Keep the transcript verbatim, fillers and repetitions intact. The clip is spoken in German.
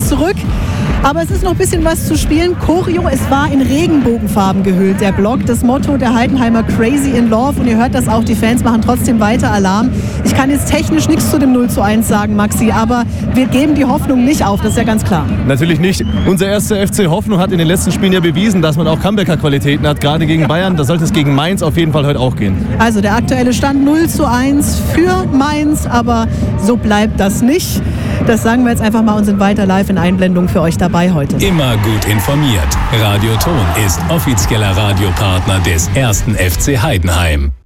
zurück. Aber es ist noch ein bisschen was zu spielen. Choreo, es war in Regenbogenfarben gehüllt, der Block. Das Motto der Heidenheimer Crazy in Love. Und ihr hört das auch, die Fans machen trotzdem weiter Alarm. Ich kann jetzt technisch nichts zu dem null zu eins sagen, Maxi, aber wir geben die Hoffnung nicht auf, das ist ja ganz klar. Natürlich nicht. Unser erster F C Hoffnung hat in den letzten Spielen ja bewiesen, dass man auch Comebacker-Qualitäten hat, gerade gegen Bayern. Da sollte es gegen Mainz auf jeden Fall heute auch gehen. Also der aktuelle Stand null zu eins für Mainz, aber so bleibt das nicht. Das sagen wir jetzt einfach mal und sind weiter live in Einblendung für euch dabei heute. Immer gut informiert. Radio Ton ist offizieller Radiopartner des ersten F C Heidenheim.